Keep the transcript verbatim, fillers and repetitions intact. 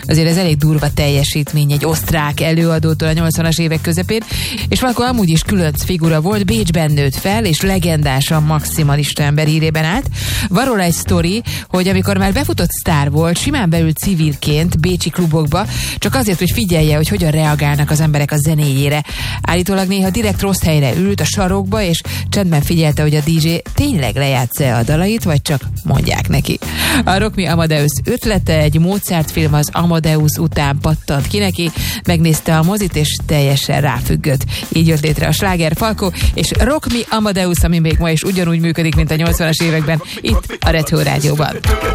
azért ez elég durva teljesítmény egy osztrák előadótól a nyolcvanas évek közepén, és Falco amúgy is különc figura volt, Bécsben nőtt fel, és legendásan maximalista ember hírében állt. Van róla egy sztori, hogy amikor már befutott sztár volt, simán beült civilként bécsi klubokba, csak azért, hogy figyelje, hogy hogyan reagálnak az emberek a zenéjére. Állítólag néha direkt rossz helyre ült a sarokba, és csendben figyelte, hogy a dé dzsé tényleg lejátsz-e a dalait, vagy csak mondják neki. A Rock Me Amadeus ötlete, egy Mozart film az Amadeus után pattant ki neki, megnézte a mozit, és teljesen ráfüggött. Így jött létre a sláger Falco, és Rock Me Amadeus, ami még ma is ugyanúgy működik, mint a nyolcvanas években, itt a Retro Rádióban.